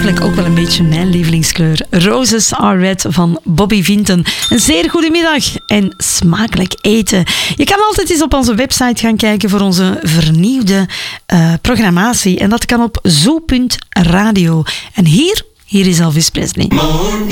eigenlijk ook wel een beetje mijn lievelingskleur. Roses are red van Bobby Vinton. Een zeer goede middag en smakelijk eten. Je kan altijd eens op onze website gaan kijken voor onze vernieuwde programmatie. En dat kan op zo.radio. En hier is Elvis Presley. Morning